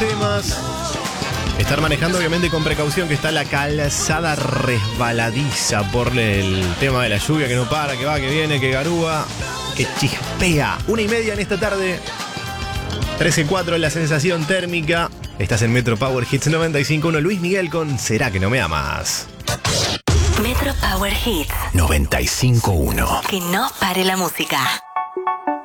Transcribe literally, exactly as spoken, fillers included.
temas. Estar manejando obviamente con precaución, que está la calzada resbaladiza por el tema de la lluvia que no para, que va, que viene, que garúa, que chispea. Una y media en esta tarde. trece cuatro la sensación térmica. Estás en Metro Power Hits noventa y cinco punto uno. Luis Miguel con ¿Será que no me amas? Metro Power Hits noventa y cinco punto uno. Que no pare la música.